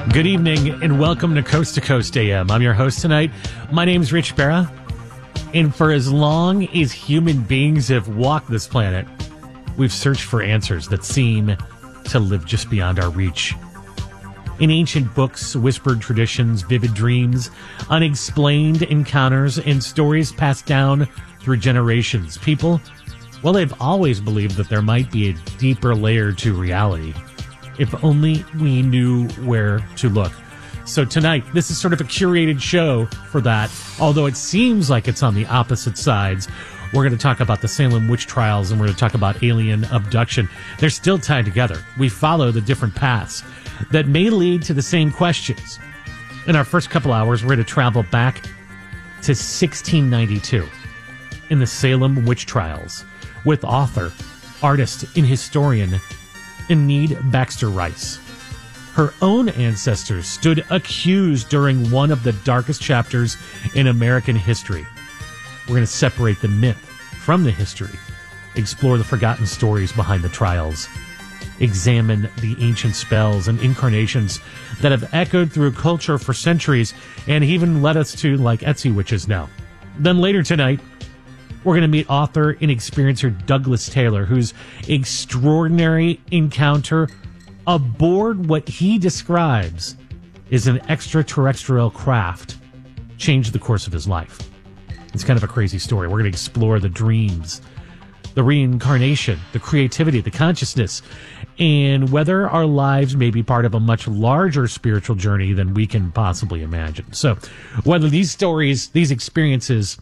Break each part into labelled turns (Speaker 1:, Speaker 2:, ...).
Speaker 1: Good evening and welcome to Coast AM. I'm your host tonight. My name's Rich Barra. And for as long as human beings have walked this planet, we've searched for answers that seem to live just beyond our reach. In ancient books, whispered traditions, vivid dreams, unexplained encounters, and stories passed down through generations, people, well, they've always believed that there might be a deeper layer to reality, if only we knew where to look. So tonight, this is sort of a curated show for that, although it seems like it's on the opposite sides. We're going to talk about the Salem witch trials, and we're going to talk about alien abduction. They're still tied together. We follow the different paths that may lead to the same questions. In our first couple hours, we're going to travel back to 1692 in the Salem witch trials with author, artist, and historian Enid Baxter Rice. Her own ancestors stood accused during one of the darkest chapters in American history. We're going to separate the myth from the history, explore the forgotten stories behind the trials, examine the ancient spells and incarnations that have echoed through culture for centuries and even led us to like Etsy witches now. Then later tonight, we're going to meet author and experiencer Douglas Taylor, whose extraordinary encounter aboard what he describes as an extraterrestrial craft changed the course of his life. It's kind of a crazy story. We're going to explore the dreams, the reincarnation, the creativity, the consciousness, and whether our lives may be part of a much larger spiritual journey than we can possibly imagine. So whether these stories, these experiences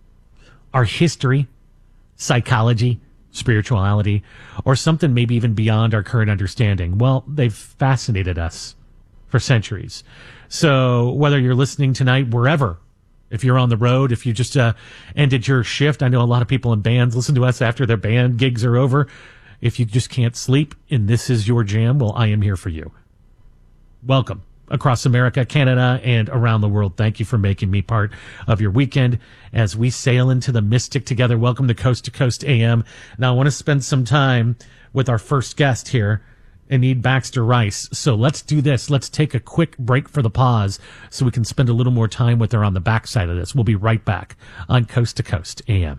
Speaker 1: are history, psychology, spirituality, or something maybe even beyond our current understanding, well, they've fascinated us for centuries. So whether you're listening tonight, wherever, if you're on the road, if you just ended your shift, I know a lot of people in bands listen to us after their band gigs are over. If you just can't sleep and this is your jam, well, I am here for you. Welcome across America, Canada, and around the world. Thank you for making me part of your weekend as we sail into the mystic together. Welcome to Coast AM. Now, I want to spend some time with our first guest here, Enid Baxter Rice. So let's do this. Let's take a quick break for the pause so we can spend a little more time with her on the backside of this. We'll be right back on Coast AM.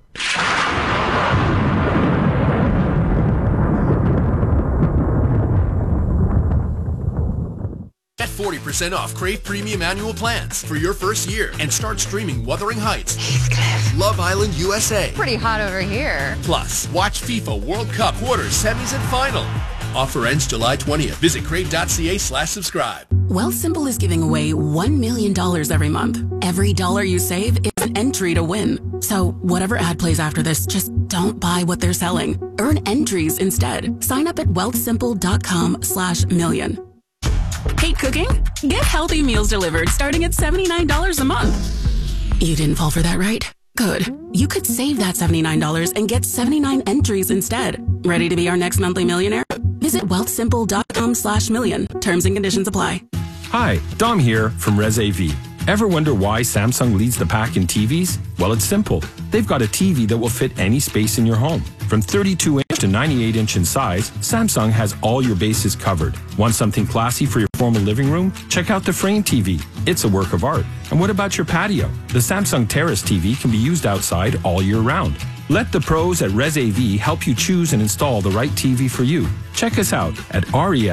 Speaker 2: Get 40% off Crave Premium Annual Plans for your first year and start streaming Wuthering Heights,
Speaker 3: Heathcliff,
Speaker 2: Love Island USA.
Speaker 3: pretty hot over here.
Speaker 2: Plus, watch FIFA World Cup quarters, semis, and final. Offer ends July 20th. Visit crave.ca/subscribe.
Speaker 4: Wealthsimple is giving away $1 million every month. Every dollar you save is an entry to win. So whatever ad plays after this, just don't buy what they're selling. Earn entries instead. Sign up at wealthsimple.com/million. Hate cooking? Get healthy meals delivered starting at $79 a month. You didn't fall for that, right? Good. You could save that $79 and get 79 entries instead. Ready to be our next monthly millionaire? Visit wealthsimple.com/million. Terms and conditions apply.
Speaker 5: Hi, Dom here from ResAV. Ever wonder why Samsung leads the pack in TVs? Well, it's simple. They've got a TV that will fit any space in your home. From 32-inch to 98-inch in size, Samsung has all your bases covered. Want something classy for your formal living room? Check out the Frame TV. It's a work of art. And what about your patio? The Samsung Terrace TV can be used outside all year round. Let the pros at ResAV help you choose and install the right TV for you. Check us out at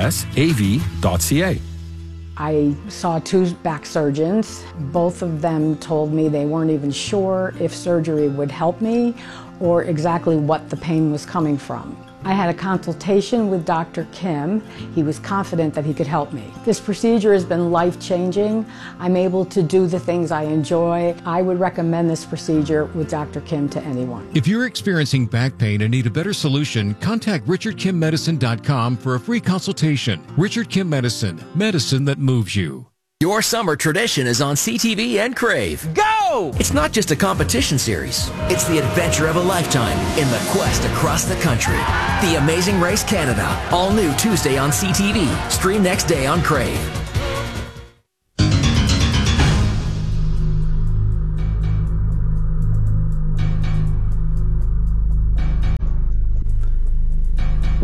Speaker 5: resav.ca.
Speaker 6: I saw two back surgeons. Both of them told me they weren't even sure if surgery would help me or exactly what the pain was coming from. I had a consultation with Dr. Kim. He was confident that he could help me. This procedure has been life-changing. I'm able to do the things I enjoy. I would recommend this procedure with Dr. Kim to anyone.
Speaker 7: If you're experiencing back pain and need a better solution, contact RichardKimMedicine.com for a free consultation. Richard Kim Medicine, medicine that moves you.
Speaker 8: Your summer tradition is on CTV and Crave.
Speaker 9: Go!
Speaker 8: It's not just a competition series. It's the adventure of a lifetime in the quest across the country. The Amazing Race Canada. All new Tuesday on CTV. Stream next day on Crave.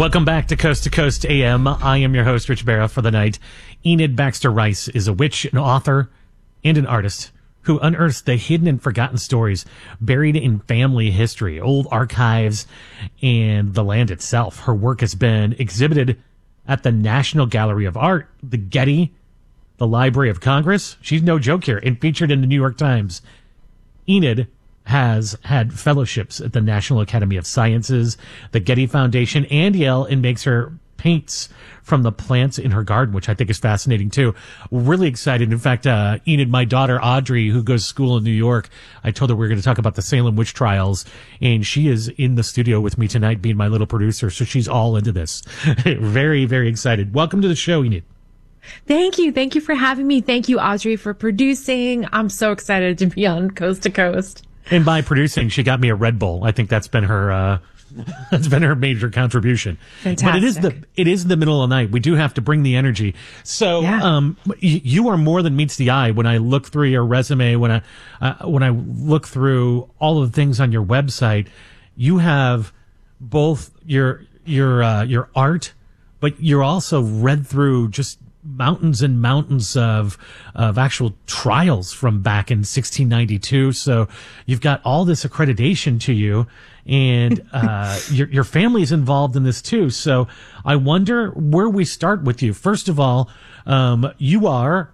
Speaker 1: Welcome back to Coast AM. I am your host, Rich Barra, for the night. Enid Baxter Rice is a witch, an author, and an artist who unearths the hidden and forgotten stories buried in family history, old archives, and the land itself. Her work has been exhibited at the National Gallery of Art, the Getty, the Library of Congress. She's no joke here, and featured in the New York Times. Enid has had fellowships at the National Academy of Sciences, the Getty Foundation, and Yale, and makes her paints from the plants in her garden, which I think is fascinating too. Really excited. In fact, Enid, my daughter Audrey, who goes to school in New York, I told her we were going to talk about the Salem witch trials, and she is in the studio with me tonight, being my little producer. So she's all into this. Very, very excited. Welcome to the show, Enid.
Speaker 9: Thank you. Thank you for having me. Thank you, Audrey, for producing. I'm so excited to be on Coast to Coast.
Speaker 1: And by producing, she got me a Red Bull. I think that's been her major contribution.
Speaker 9: Fantastic.
Speaker 1: But it is the middle of the night. We do have to bring the energy. So, you are more than meets the eye when I look through your resume, when I look through all of the things on your website. You have both your art, but you're also read through just mountains and mountains of actual trials from back in 1692. So you've got all this accreditation to you, and your family is involved in this too. So I wonder where we start with you. First of all, you call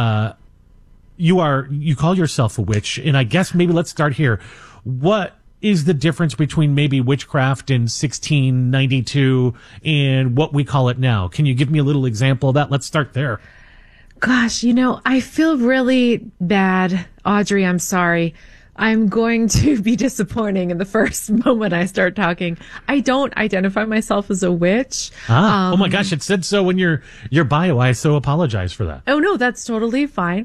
Speaker 1: yourself a witch, and I guess maybe let's start here. What is the difference between maybe witchcraft in 1692 and what we call it now? Can you give me a little example of that? Let's start there.
Speaker 9: Gosh, I feel really bad. Audrey, I'm sorry. I'm going to be disappointing in the first moment I start talking. I don't identify myself as a witch.
Speaker 1: Oh my gosh, it said so in your bio. I so apologize for that.
Speaker 9: Oh no, that's totally fine.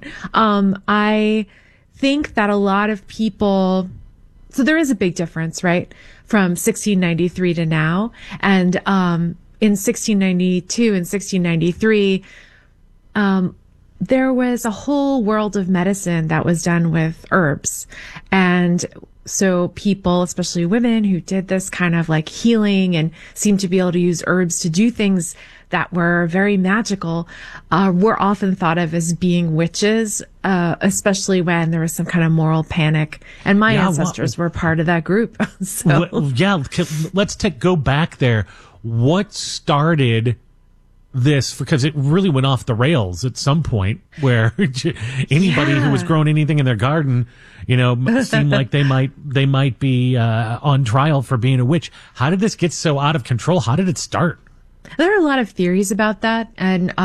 Speaker 9: I think that a lot of people, so there is a big difference, right? From 1693 to now. And, in 1692 and 1693, there was a whole world of medicine that was done with herbs. And so people, especially women who did this kind of like healing and seemed to be able to use herbs to do things that were very magical, were often thought of as being witches, especially when there was some kind of moral panic. And my ancestors were part of that group. So
Speaker 1: let's go back there. What started this? Because it really went off the rails at some point, where anybody who was growing anything in their garden, seemed like they might be on trial for being a witch. How did this get so out of control? How did it start?
Speaker 9: There are a lot of theories about that. And,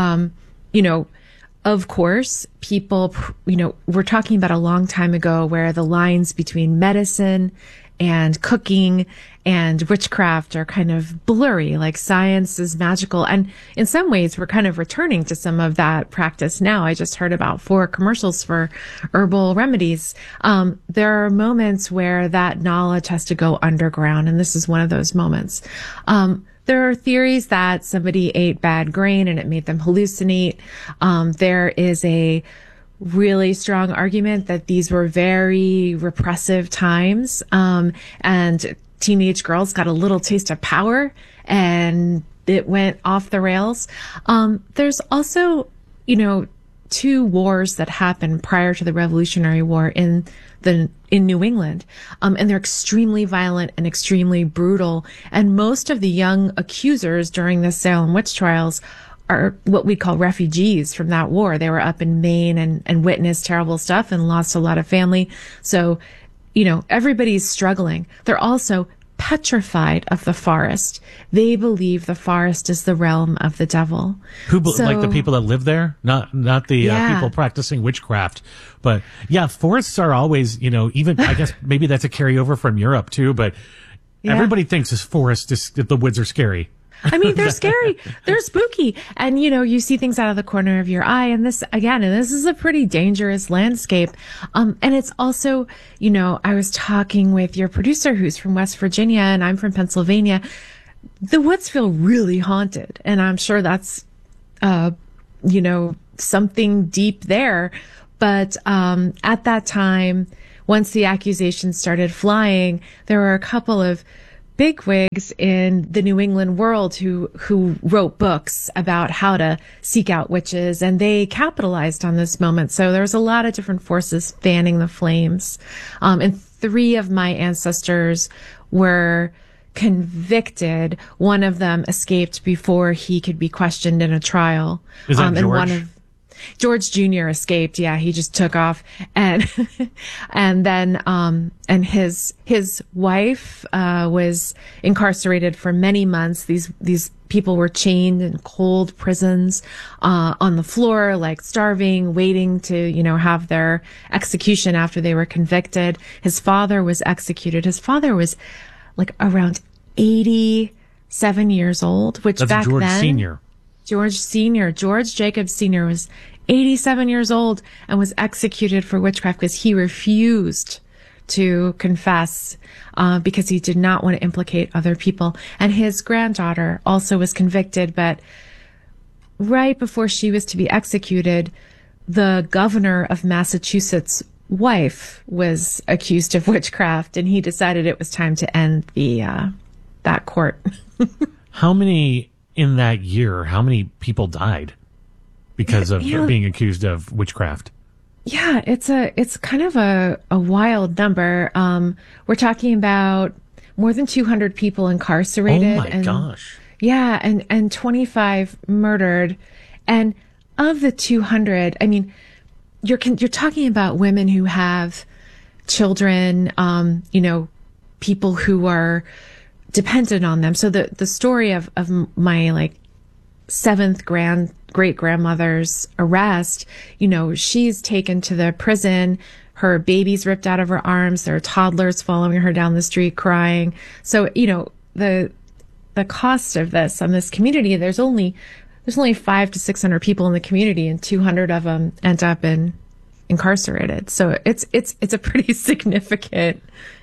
Speaker 9: of course, people, we're talking about a long time ago where the lines between medicine and cooking and witchcraft are kind of blurry, like science is magical. And in some ways, we're kind of returning to some of that practice now. I just heard about 4 commercials for herbal remedies. There are moments where that knowledge has to go underground, and this is one of those moments. There are theories that somebody ate bad grain and it made them hallucinate. There is a really strong argument that these were very repressive times, and teenage girls got a little taste of power and it went off the rails. There's also, 2 wars that happened prior to the Revolutionary War in New England. And they're extremely violent and extremely brutal. And most of the young accusers during the Salem witch trials are what we call refugees from that war. They were up in Maine and witnessed terrible stuff and lost a lot of family. So, everybody's struggling. They're also petrified of the forest. They believe the forest is the realm of the devil.
Speaker 1: Like the people that live there? Not the people practicing witchcraft. But forests are always, even, I guess maybe that's a carryover from Europe too, but everybody thinks the woods are scary.
Speaker 9: I mean, they're scary. They're spooky. And, you see things out of the corner of your eye. And this is a pretty dangerous landscape. And it's also, I was talking with your producer who's from West Virginia and I'm from Pennsylvania. The woods feel really haunted. And I'm sure that's, something deep there. But, at that time, once the accusations started flying, there were a couple of bigwigs in the New England world who wrote books about how to seek out witches, and they capitalized on this moment. So there was a lot of different forces fanning the flames. And 3 of my ancestors were convicted. One of them escaped before he could be questioned in a trial.
Speaker 1: Is that George?
Speaker 9: George Jr. escaped. Yeah, he just took off, and then and his wife was incarcerated for many months. These people were chained in cold prisons on the floor, like starving, waiting to have their execution after they were convicted. His father was executed. His father was like around 87 years old, which
Speaker 1: that's
Speaker 9: back
Speaker 1: George
Speaker 9: then.
Speaker 1: Sr.
Speaker 9: George Jacobs Sr. was 87 years old and was executed for witchcraft because he refused to confess because he did not want to implicate other people. And his granddaughter also was convicted, but right before she was to be executed, the governor of Massachusetts' wife was accused of witchcraft, and he decided it was time to end that court.
Speaker 1: How many in that year, how many people died because of being accused of witchcraft?
Speaker 9: Yeah, it's kind of a wild number. We're talking about more than 200 people incarcerated.
Speaker 1: Oh my gosh.
Speaker 9: Yeah, and 25 murdered. And of the 200, I mean, you're talking about women who have children, people who are dependent on them. So the story of my like 7th great grandmother's arrest, she's taken to the prison, her baby's ripped out of her arms, there are toddlers following her down the street crying. So, the cost of this on this community, there's only 500 to 600 people in the community, and 200 of them end up incarcerated. So it's a pretty significant,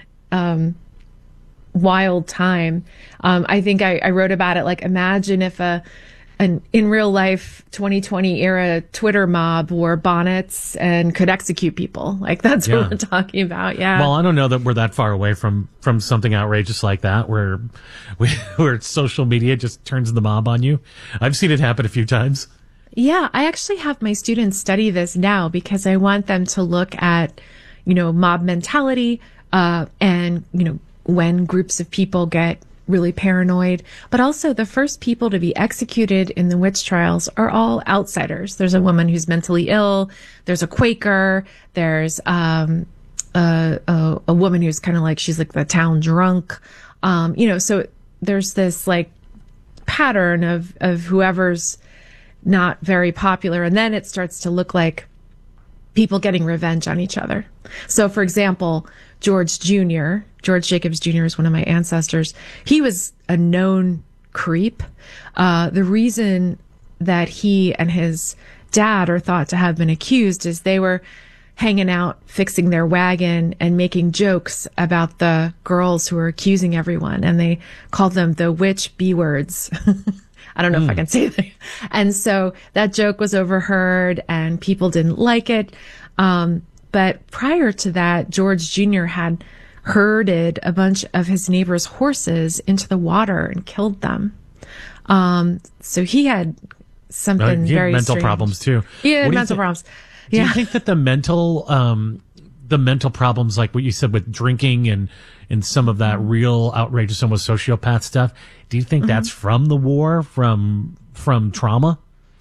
Speaker 9: wild time. I think I wrote about it, like, imagine if an in real life 2020 era Twitter mob wore bonnets and could execute people. Like, that's what we're talking about. Yeah.
Speaker 1: Well, I don't know that we're that far away from something outrageous like that, where social media just turns the mob on you. I've seen it happen a few times.
Speaker 9: Yeah, I actually have my students study this now because I want them to look at, mob mentality, and, when groups of people get really paranoid. But also, the first people to be executed in the witch trials are all outsiders. There's a woman who's mentally ill. There's a Quaker. There's a woman who's kind of like, she's like the town drunk. So there's this like pattern of whoever's not very popular. And then it starts to look like people getting revenge on each other. So, for example, George Jacobs Jr. is one of my ancestors. He was a known creep. The reason that he and his dad are thought to have been accused is they were hanging out, fixing their wagon and making jokes about the girls who were accusing everyone. And they called them the witch B-words. I don't know if I can say that. And so that joke was overheard and people didn't like it. But prior to that, George Jr. had herded a bunch of his neighbors' horses into the water and killed them. So he had something very
Speaker 1: mental
Speaker 9: strange.
Speaker 1: Problems too.
Speaker 9: Yeah, mental problems.
Speaker 1: Do you think that the mental problems, like what you said with drinking and some of that real outrageous, almost sociopath stuff, do you think that's from the war, from trauma?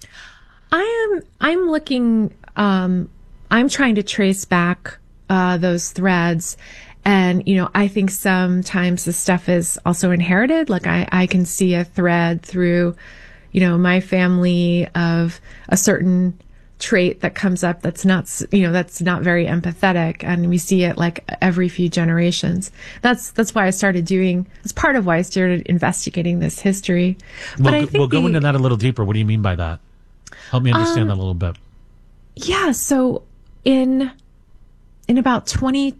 Speaker 9: I'm looking, I'm trying to trace back those threads. And, I think sometimes the stuff is also inherited. Like I can see a thread through, my family of a certain trait that comes up that's not very empathetic. And we see it like every few generations. That's why that's part of why I started investigating this history. But
Speaker 1: we'll go into that a little deeper. What do you mean by that? Help me understand that a little bit.
Speaker 9: Yeah. So in about late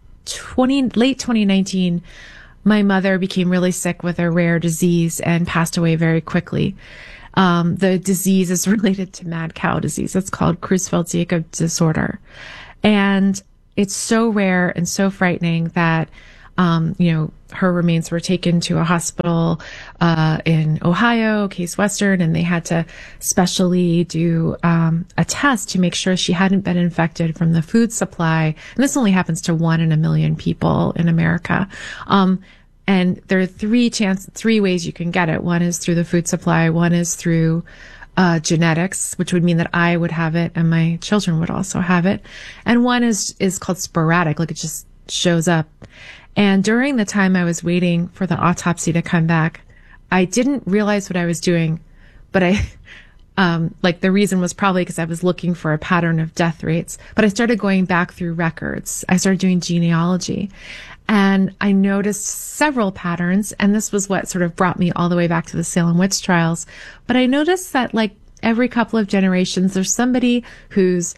Speaker 9: 2019, my mother became really sick with a rare disease and passed away very quickly. The disease is related to mad cow disease. It's called Creutzfeldt-Jakob disorder. And it's so rare and so frightening that her remains were taken to a hospital in Ohio, Case Western, and they had to specially do a test to make sure she hadn't been infected from the food supply. And this only happens to 1 in a million people in America. And there are three ways you can get it. One is through the food supply. One is through genetics, which would mean that I would have it and my children would also have it. And one is called sporadic, like it just shows up. And during the time I was waiting for the autopsy to come back, I didn't realize what I was doing, but the reason was probably because I was looking for a pattern of death rates. But I started going back through records. I started doing genealogy. And I noticed several patterns, and this was what sort of brought me all the way back to the Salem witch trials. But I noticed that like every couple of generations, there's somebody who's,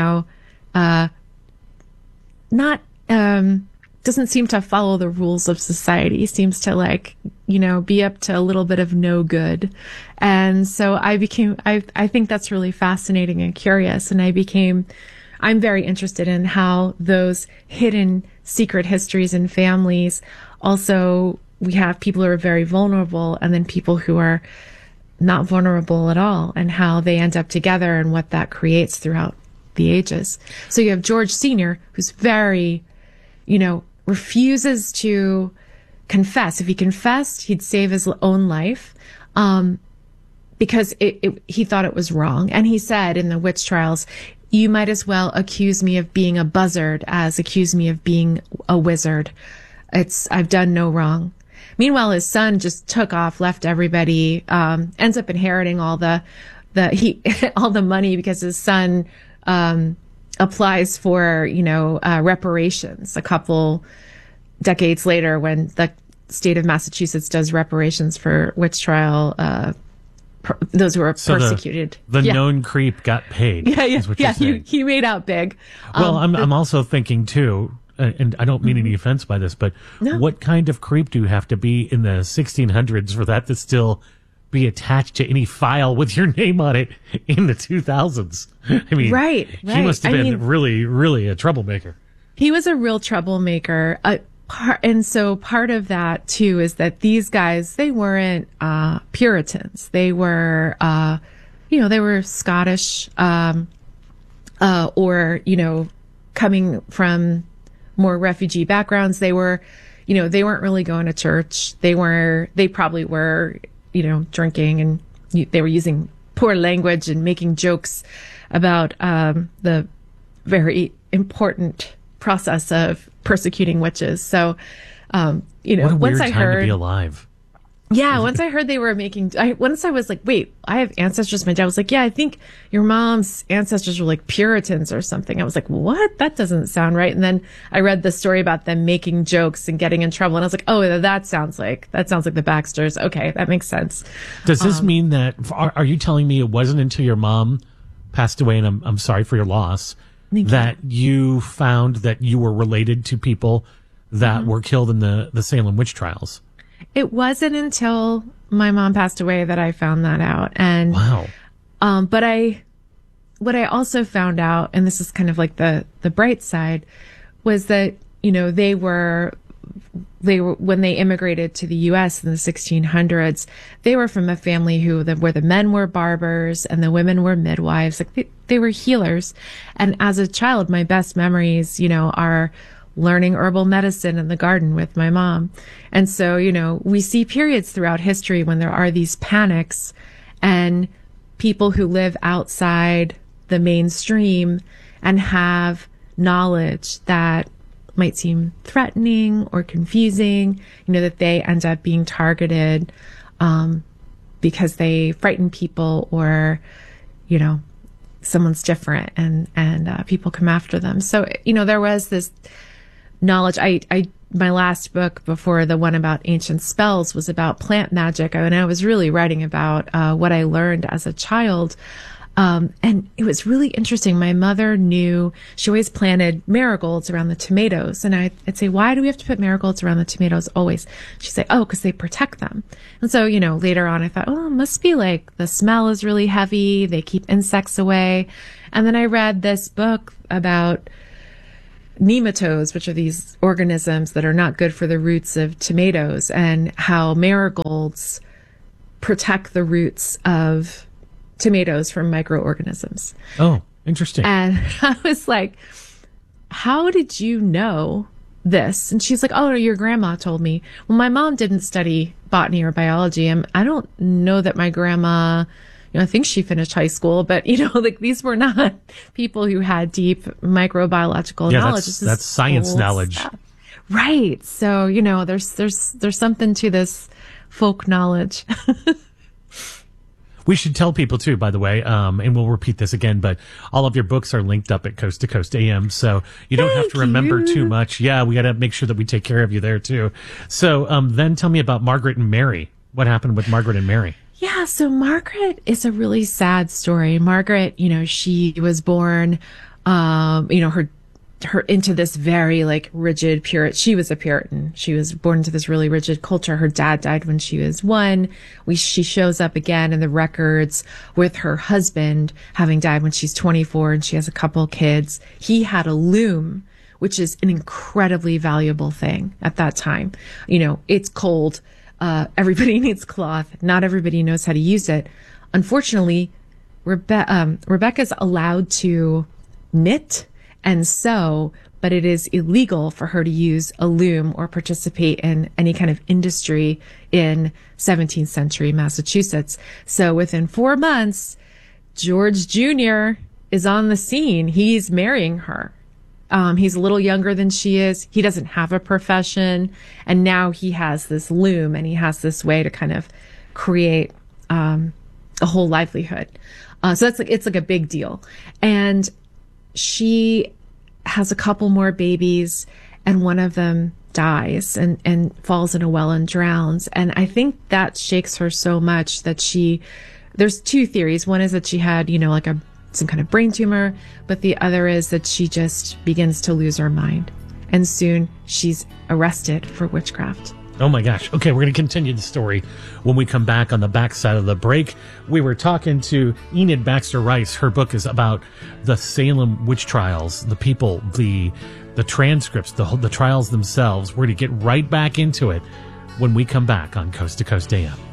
Speaker 9: doesn't seem to follow the rules of society, seems to be up to a little bit of no good. And so I think that's really fascinating and curious. And I'm very interested in how those hidden secret histories in families, also we have people who are very vulnerable and then people who are not vulnerable at all, and how they end up together and what that creates throughout the ages. So you have George Sr., who's very, refuses to confess. If he confessed, he'd save his own life, because he thought it was wrong. And he said in the witch trials, you might as well accuse me of being a buzzard as accuse me of being a wizard. I've done no wrong. Meanwhile, his son just took off, left everybody, ends up inheriting all the money because his son, applies for, reparations a couple decades later when the state of Massachusetts does reparations for witch trial, those who are persecuted.
Speaker 1: The known creep got paid.
Speaker 9: Yeah. He made out big.
Speaker 1: Well, I'm also thinking too, and I don't mean any offense by this, but what kind of creep do you have to be in the 1600s for that to still be attached to any file with your name on it in the 2000s? I mean, right. He must have been really, really a troublemaker.
Speaker 9: He was a real troublemaker. And so part of that too is that these guys, they weren't Puritans. They were, they were Scottish, or coming from more refugee backgrounds. They were, they weren't really going to church. They probably were, drinking, and they were using poor language and making jokes about the very important process of persecuting witches. So,
Speaker 1: what a
Speaker 9: once I
Speaker 1: time
Speaker 9: heard
Speaker 1: to be alive.
Speaker 9: Yeah, once I heard they were once I was like, wait, I have ancestors. My dad was like, yeah, I think your mom's ancestors were like Puritans or something. I was like, what? That doesn't sound right. And then I read the story about them making jokes and getting in trouble. And I was like, oh, that sounds like the Baxters. Okay, that makes sense.
Speaker 1: Does this mean that, are you telling me it wasn't until your mom passed away, and I'm sorry for your loss, that you found that you were related to people that were killed in the Salem witch trials?
Speaker 9: It wasn't until my mom passed away that I found that out. And
Speaker 1: wow.
Speaker 9: But what I also found out, and this is kind of like the bright side, was that, they were when they immigrated to the U.S. in the 1600s, they were from a family where the men were barbers and the women were midwives. Like they were healers. And as a child, my best memories, are learning herbal medicine in the garden with my mom. And so, we see periods throughout history when there are these panics and people who live outside the mainstream and have knowledge that might seem threatening or confusing, that they end up being targeted because they frighten people, or, someone's different and people come after them. So, there was this knowledge. My last book before the one about ancient spells was about plant magic, and I was really writing about what I learned as a child. And it was really interesting. My mother knew, she always planted marigolds around the tomatoes. And I'd say, why do we have to put marigolds around the tomatoes always? She'd say, oh, because they protect them. And so, later on I thought, oh, it must be like the smell is really heavy. They keep insects away. And then I read this book about nematodes, which are these organisms that are not good for the roots of tomatoes, and how marigolds protect the roots of tomatoes from microorganisms.
Speaker 1: Oh, interesting.
Speaker 9: And I was like, how did you know this? And she's like, oh, your grandma told me. Well, my mom didn't study botany or biology. And I don't know that my grandma, I think she finished high school, but like these were not people who had deep microbiological knowledge.
Speaker 1: That's science knowledge.
Speaker 9: Stuff. Right. So, there's something to this folk knowledge.
Speaker 1: We should tell people too, by the way, and we'll repeat this again, but all of your books are linked up at Coast to Coast AM, so you don't have to remember too much. Yeah, we got to make sure that we take care of you there too. So then tell me about Margaret and Mary. What happened with Margaret and Mary?
Speaker 9: Yeah, so Margaret is a really sad story. Margaret, she was born, her into this very rigid Puritan. She was a Puritan. She was born into this really rigid culture. Her dad died when she was 1. She shows up again in the records with her husband having died when she's 24, and she has a couple kids. He had a loom, which is an incredibly valuable thing at that time. It's cold. Everybody needs cloth. Not everybody knows how to use it. Unfortunately, Rebecca's allowed to knit and sew, but it is illegal for her to use a loom or participate in any kind of industry in 17th century Massachusetts. So within 4 months, George Jr. is on the scene. He's marrying her. He's a little younger than she is. He doesn't have a profession. And now he has this loom, and he has this way to kind of create a whole livelihood. So it's like a big deal. And she has a couple more babies, and one of them dies and falls in a well and drowns. And I think that shakes her so much that there's 2 theories. One is that she had, some kind of brain tumor, but the other is that she just begins to lose her mind. And soon she's arrested for witchcraft.
Speaker 1: Oh my gosh. Okay, we're going to continue the story when we come back on the backside of the break. We were talking to Enid Baxter Rice. Her book is about the Salem witch trials, the people, the transcripts, the trials themselves. We're going to get right back into it when we come back on Coast to Coast AM.